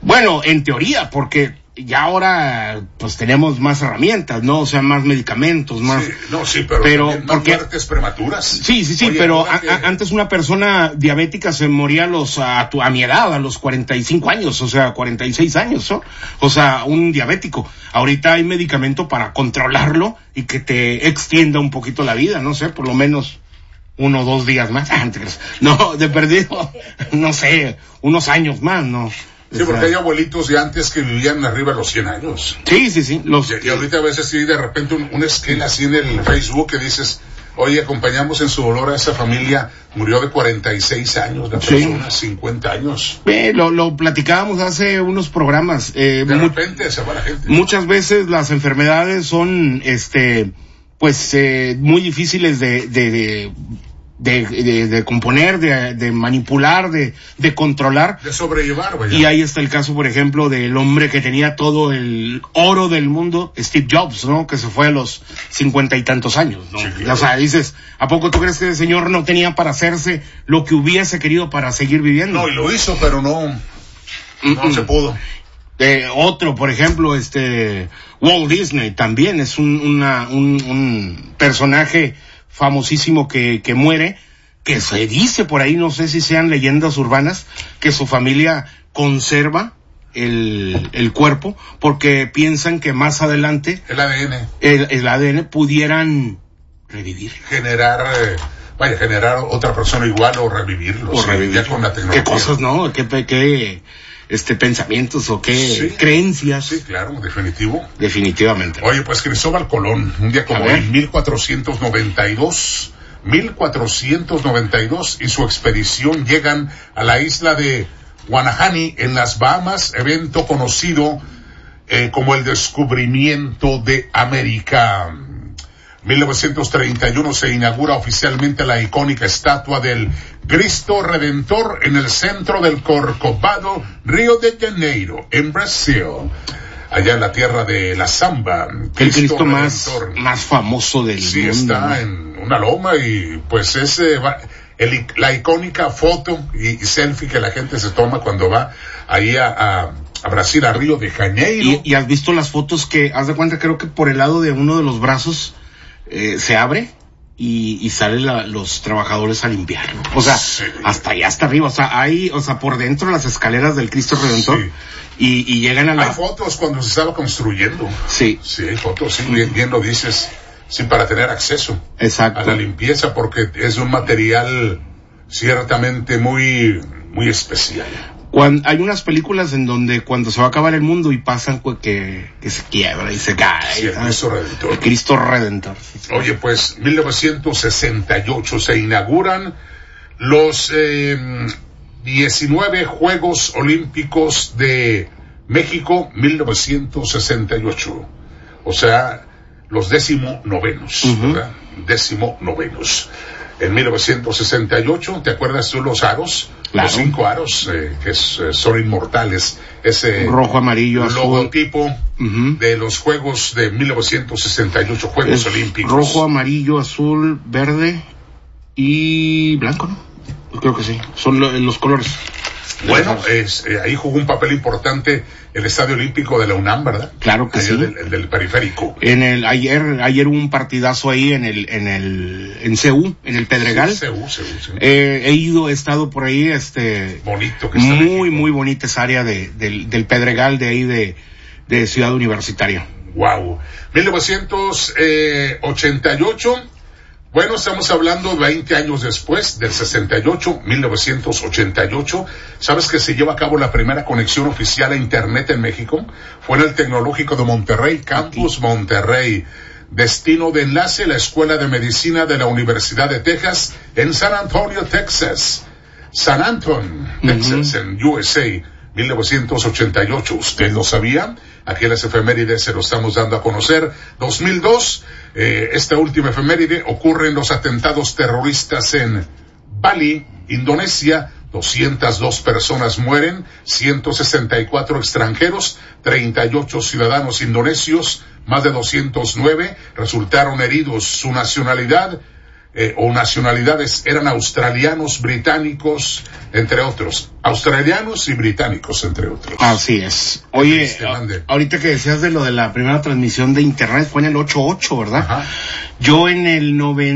Bueno, en teoría, porque ya ahora pues tenemos más herramientas, ¿no? O sea, más medicamentos, más... Sí, pero más porque... muertes prematuras. Sí, Oye, pero antes una persona diabética se moría a mi edad, a los 45 años, o sea, 46 años, ¿no? O sea, un diabético. Ahorita hay medicamento para controlarlo y que te extienda un poquito la vida, no sé, por lo menos 1 o 2 días más. No, de perdido, no sé, unos años más, ¿no? Sí, porque hay abuelitos de antes que vivían arriba de los 100 años. Sí. Y ahorita a veces sí, de repente un esquema así en el Facebook que dices, oye, acompañamos en su dolor a esa familia, murió de 46 años, la persona, 50 años. Lo platicábamos hace unos programas. De repente se va la gente. Muchas veces las enfermedades son, muy difíciles de componer, de manipular, de controlar. De sobrellevar, vaya. Y ahí está el caso, por ejemplo, del hombre que tenía todo el oro del mundo, Steve Jobs, ¿no? Que se fue a los 50 y tantos años, ¿no? Sí, claro. O sea, dices, ¿a poco tú crees que el señor no tenía para hacerse lo que hubiese querido para seguir viviendo? No, y lo hizo, pero no se pudo. Otro, por ejemplo, Walt Disney también es un personaje famosísimo que muere, que se dice por ahí, no sé si sean leyendas urbanas, que su familia conserva el cuerpo porque piensan que más adelante el ADN pudieran revivir, generar otra persona igual o revivirlo, ya con la tecnología. Qué cosas, ¿no? Qué pensamientos o qué creencias. Sí, claro, definitivamente. Oye, pues Cristóbal Colón, un día como hoy, 1492, y su expedición llegan a la isla de Guanahani en las Bahamas, evento conocido como el descubrimiento de América. 1931 se inaugura oficialmente la icónica estatua del Cristo Redentor en el centro del Corcovado, Río de Janeiro, en Brasil, allá en la tierra de la samba. El Cristo más famoso del mundo. Sí, está en una loma y pues es la icónica foto y selfie que la gente se toma cuando va ahí a Brasil, a Río de Janeiro. ¿Y has visto las fotos que, haz de cuenta, creo que por el lado de uno de los brazos se abre y salen los trabajadores a limpiar, ¿no? O sea, hasta allá, hasta arriba, por dentro las escaleras del Cristo Redentor, y llegan a la... Hay fotos cuando se estaba construyendo. Sí, hay fotos, bien lo dices, para tener acceso. Exacto. A la limpieza, porque es un material ciertamente muy, muy especial. Hay unas películas en donde cuando se va a acabar el mundo y pasan que se quiebra y se cae. Sí, el Cristo Redentor. El Cristo Redentor. Oye, pues 1968 se inauguran los 19 Juegos Olímpicos de México, 1968. O sea, los 19º, ¿verdad? 19º. En 1968, ¿te acuerdas tú los aros? Claro. Los 5 aros, que son inmortales. Ese rojo, amarillo, logotipo azul. De los Juegos de 1968, Juegos Olímpicos. Rojo, amarillo, azul, verde y blanco, ¿no? Creo que sí. Son los colores. Bueno, ahí jugó un papel importante el Estadio Olímpico de la UNAM, ¿verdad? Claro que sí. El del periférico. Ayer hubo un partidazo ahí en CU, en el Pedregal. Sí. He estado por ahí, bonito que está. Muy bonita esa área del Pedregal de ahí de Ciudad Universitaria. Wow. 1988. Bueno, estamos hablando 20 años después, del 68, 1988. ¿Sabes que se lleva a cabo la primera conexión oficial a Internet en México? Fue en el Tecnológico de Monterrey, Campus Monterrey. Destino de enlace, la Escuela de Medicina de la Universidad de Texas, en San Antonio, Texas. San Antonio, Texas, en USA, 1988. ¿Usted lo sabía? Aquí en las efemérides se lo estamos dando a conocer. 2002, esta última efeméride ocurre en los atentados terroristas en Bali, Indonesia. 202 personas mueren, 164 extranjeros, 38 ciudadanos indonesios, más de 209 resultaron heridos. Su nacionalidad, o nacionalidades, eran australianos, británicos, entre otros. Australianos y británicos, entre otros. Así es. Oye, ahorita que decías de lo de la primera transmisión de internet, fue en el 88, ¿verdad? Ajá. Yo en el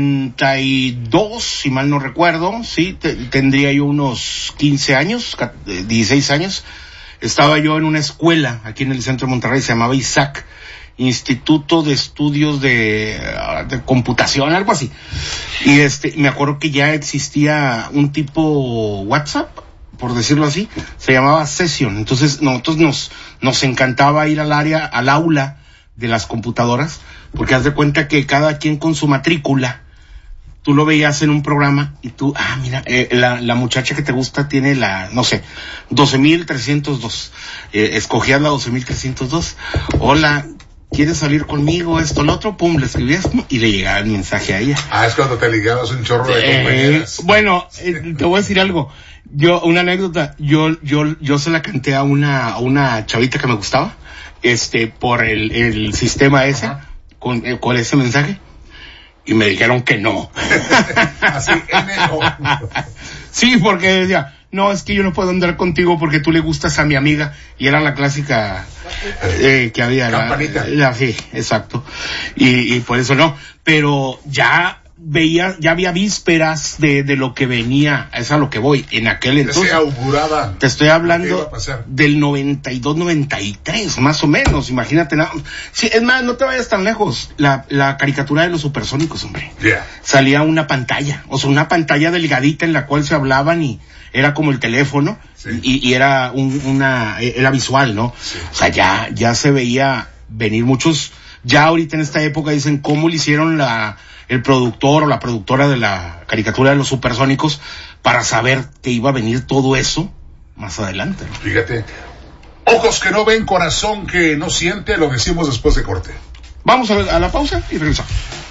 92, si mal no recuerdo, sí, tendría yo unos 15 años, 16 años. Estaba yo en una escuela aquí en el centro de Monterrey, se llamaba ISAC, Instituto de Estudios de Computación, algo así. Y me acuerdo que ya existía un tipo WhatsApp, por decirlo así, se llamaba Session. Entonces nosotros nos encantaba ir al aula de las computadoras, porque haz de cuenta que cada quien con su matrícula, tú lo veías en un programa y tú, mira, la muchacha que te gusta tiene la, no sé, 12,302. Escogías la 12,302. Hola, ¿quieres salir conmigo? Esto, lo otro, pum, le escribías y le llegaba el mensaje a ella. Es cuando te ligabas un chorro de compañeras. Bueno, te voy a decir algo. Una anécdota. Yo se la canté a una chavita que me gustaba, por el sistema ese, con ese mensaje. Y me dijeron que no. Así, no. Sí, porque decía, no, es que yo no puedo andar contigo porque tú le gustas a mi amiga. Y era la clásica que había. Campanita. Sí, exacto. Y por eso no. Pero ya había vísperas de lo que venía, es a lo que voy, en aquel entonces. Se auguraba. Te estoy hablando del 92, 93, más o menos, imagínate. Sí, es más, no te vayas tan lejos. La caricatura de los supersónicos, hombre. Yeah. Salía una pantalla, una pantalla delgadita en la cual se hablaban y era como el teléfono, sí. y era era visual, ¿no? Sí. O sea, ya se veía venir muchos. Ya ahorita en esta época dicen cómo le hicieron el productor o la productora de la caricatura de los supersónicos para saber que iba a venir todo eso más adelante, ¿no? Fíjate, ojos que no ven, corazón que no siente, lo decimos después de corte. Vamos a la pausa y regresamos.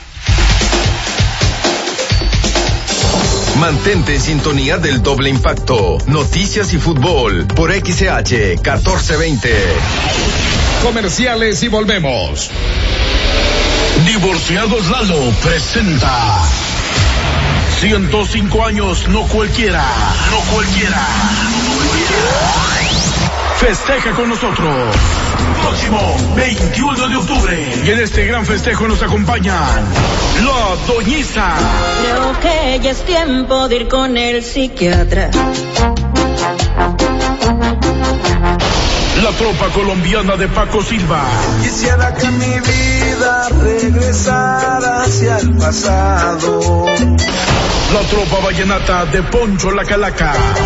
Mantente en sintonía del Doble Impacto, noticias y fútbol por XH 1420. Comerciales y volvemos. Divorciados Lalo presenta 105 años, no cualquiera. Festeja con nosotros. Próximo 21 de octubre. Y en este gran festejo nos acompañan La Doñiza. Creo que ya es tiempo de ir con el psiquiatra. La tropa colombiana de Paco Silva. Quisiera que mi vida regresara hacia el pasado. La tropa vallenata de Poncho la Calaca.